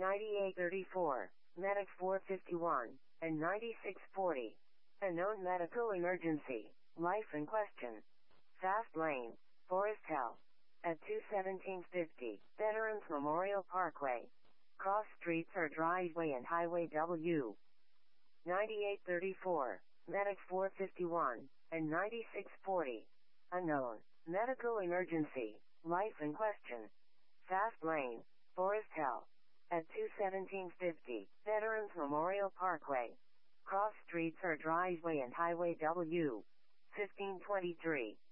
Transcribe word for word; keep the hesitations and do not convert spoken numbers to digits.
ninety-eight thirty-four, Medic four fifty-one, and ninety-six forty. A known medical emergency, life in question. Fast lane, Forest Hill. At two seventeen fifty, Veterans Memorial Parkway. Cross streets or driveway and Highway W. ninety-eight thirty-four, Medic four fifty-one, and ninety-six forty. Unknown, medical emergency, life in question. Fast lane, Forest Hill. At two seventeen fifty, Veterans Memorial Parkway. Cross streets or driveway and Highway W. fifteen twenty-three.